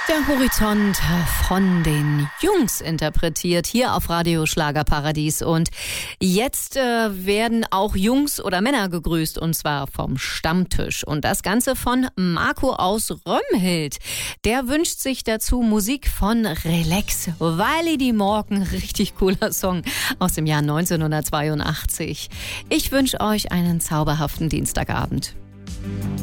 Der Horizont von den Jungs interpretiert hier auf Radio Schlagerparadies. Und jetzt werden auch Jungs oder Männer gegrüßt, und zwar vom Stammtisch. Und das Ganze von Marco aus Römhild. Der wünscht sich dazu Musik von Relax, Weil die Morgen, richtig cooler Song aus dem Jahr 1982. Ich wünsche euch einen zauberhaften Dienstagabend.